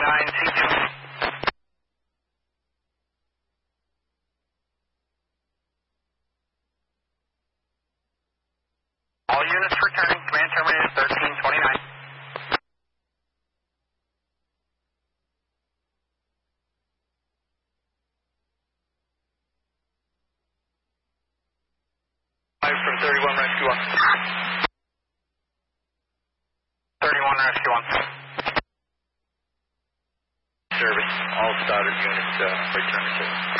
29C2. All units returning. Command terminated 1329. From 31 Rescue 1. 31 Rescue 1. Service. All started units return to service.